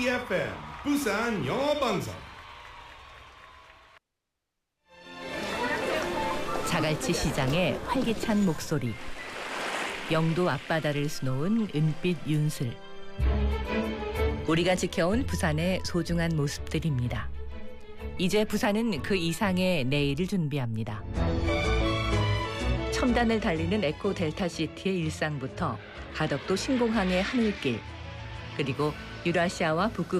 EFM 부산 영어 방송. 자갈치 시장의 활기찬 목소리. 영도 앞바다를 수놓은 은빛 윤슬. 우리가 지켜온 부산의 소중한 모습들입니다. 이제 부산은 그 이상의 내일을 준비합니다. 첨단을 달리는 에코 델타시티의 일상부터 가덕도 신공항의 하늘길, 그리고 유라시아와 북극